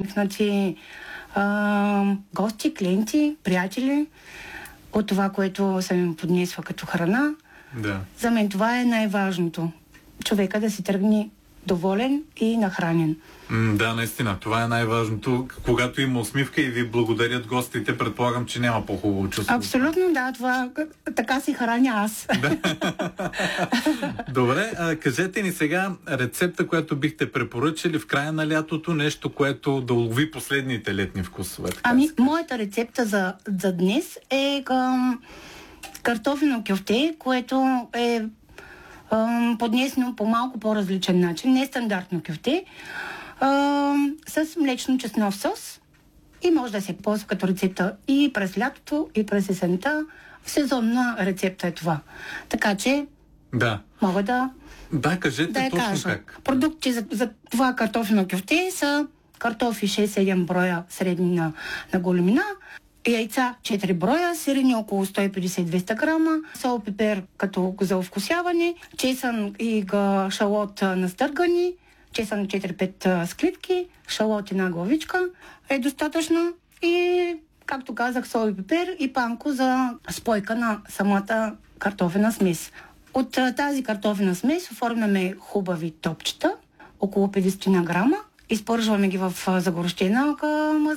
усмихнати гости, клиенти, приятели от това, което съм им поднесла като храна. Да. За мен това е най-важното. Човека да си тръгне доволен и нахранен. Да, наистина, това е най-важното. Когато има усмивка и ви благодарят гостите, предполагам, че няма по-хубаво чувство. Абсолютно, да, това така си храня аз. Добре, кажете ни сега рецепта, която бихте препоръчали в края на лятото, нещо, което да улови последните летни вкусове. Моята рецепта за днес е картофено кюфте, което е поднесено по малко по-различен начин, не стандартно кюфте, с млечно-чеснов сос и може да се ползва като рецепта и през лятото, и през есента. Сезонна рецепта е това. Така че мога да кажете точно кажа. как. Продукти за това картофено кюфте са картофи 6-7 броя средни на големина, яйца 4 броя, сирене около 150-200 грама, сол, пипер като за овкусяване, чесън и шалот настъргани, чесън 4-5 склитки, шалот една главичка е достатъчно и, както казах, сол и пипер и панко за спойка на самата картофена смес. От тази картофена смес оформяме хубави топчета, около 50 грама, изпържваме ги в загорещена